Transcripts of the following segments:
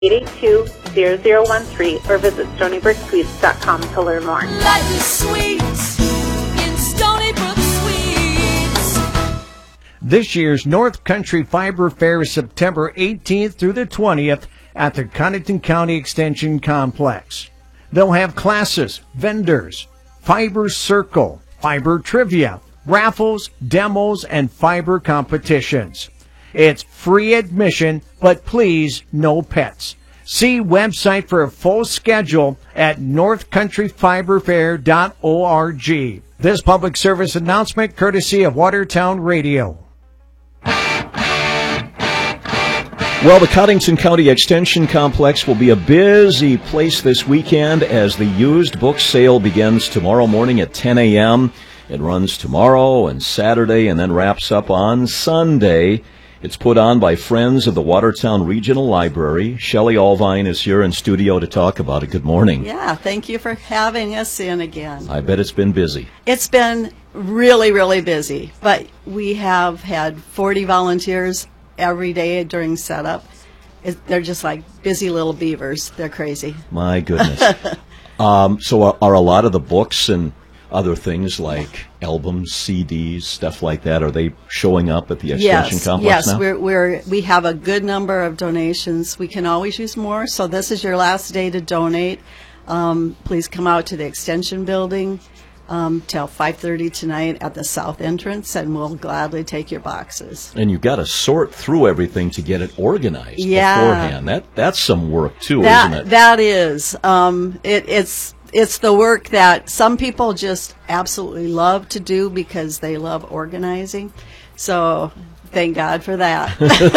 882-0013 or visit StonyBrookSweets.com to learn more. Life is sweet in Stony Brook Sweets. This year's North Country Fiber Fair is September 18th through the 20th at the Conneton County Extension Complex. They'll have classes, vendors, fiber circle, fiber trivia, raffles, demos, and fiber competitions. It's free admission, but please, no pets. See website for a full schedule at northcountryfiberfair.org. This public service announcement courtesy of Watertown Radio. Well, the Cottington County Extension Complex will be a busy place this weekend as the used book sale begins tomorrow morning at 10 a.m. It runs tomorrow and Saturday and then wraps up on Sunday. It's put on by Friends of the Watertown Regional Library. Shelley Allvine is here in studio to talk about it. Good morning. Yeah, thank you for having us in again. I bet it's been busy. It's been really, really busy, but we have had 40 volunteers every day during setup. They're just like busy little beavers. They're crazy. My goodness. So are a lot of the books and other things like albums, CDs, stuff like that, are they showing up at the Extension Complex now? Yes, we have a good number of donations. We can always use more, so this is your last day to donate. Please come out to the Extension Building till 5:30 tonight at the south entrance, and we'll gladly take your boxes. And you've got to sort through everything to get it organized beforehand. That's some work, too, isn't it? That is. It's the work that some people just absolutely love to do because they love organizing. So thank God for that.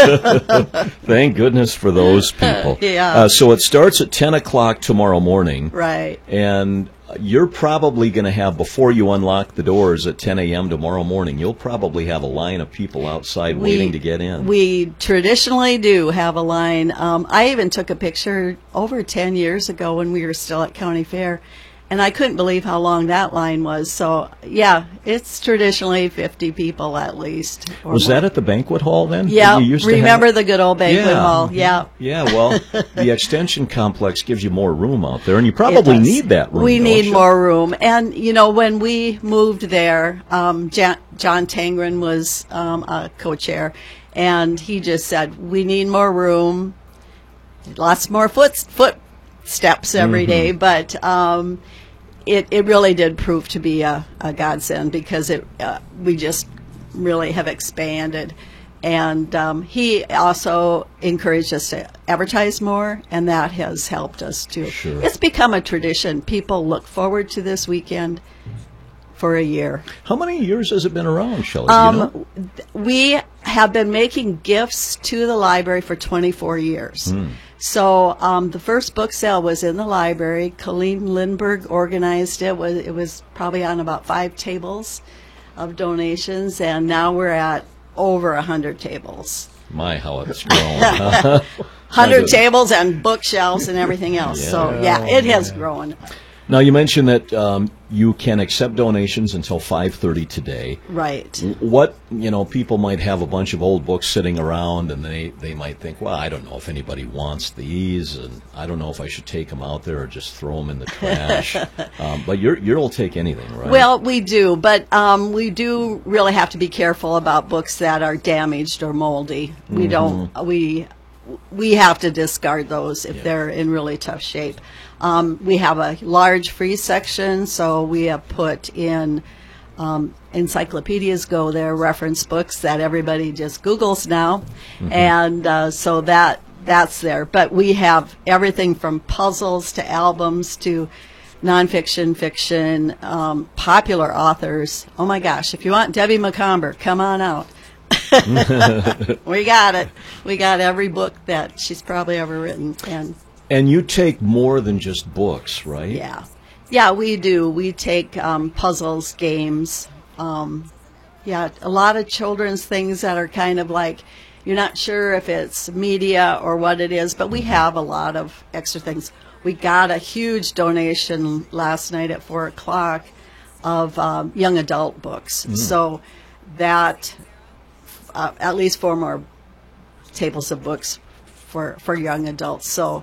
Thank goodness for those people. Yeah. So it starts at 10 o'clock tomorrow morning. Right. And you're probably going to have, before you unlock the doors at 10 a.m. tomorrow morning, you'll probably have a line of people outside waiting to get in. We traditionally do have a line. I even took a picture over 10 years ago when we were still at County Fair, and I couldn't believe how long that line was. So, yeah, it's traditionally 50 people at least. Was that at the banquet hall then? Yeah, remember the good old banquet hall. Yeah. Yeah, well, the Extension Complex gives you more room out there, and you probably need that room. We need more room. And, you know, when we moved there, John Tangren was a co-chair, and he just said, we need more room, lots more footsteps every day, but it really did prove to be a godsend because we just really have expanded. And he also encouraged us to advertise more, and that has helped us too. Sure. It's become a tradition. People look forward to this weekend for a year. How many years has it been around, Shelley? Do you know? We have been making gifts to the library for 24 years. So the first book sale was in the library. Colleen Lindberg organized it. It was probably on about 5 tables of donations, and now we're at over 100 tables. My, how it's grown. 100 tables and bookshelves and everything else. Yeah. So, yeah, it has grown. Now, you mentioned that you can accept donations until 5:30 today. Right. What, people might have a bunch of old books sitting around, and they might think, well, I don't know if anybody wants these, and I don't know if I should take them out there or just throw them in the trash. But you'll take anything, right? Well, we do, but we do really have to be careful about books that are damaged or moldy. We don't, we have to discard those if they're in really tough shape. We have a large free section, so we have put in encyclopedias go there, reference books that everybody just Googles now, and so that's there. But we have everything from puzzles to albums to nonfiction, fiction, popular authors. Oh my gosh, if you want Debbie McComber, come on out. We got it. We got every book that she's probably ever written. And you take more than just books, right? Yeah. Yeah, we do. We take puzzles, games, a lot of children's things that are kind of like, you're not sure if it's media or what it is, but we have a lot of extra things. We got a huge donation last night at 4 o'clock of young adult books. So that, at least 4 more tables of books for young adults. So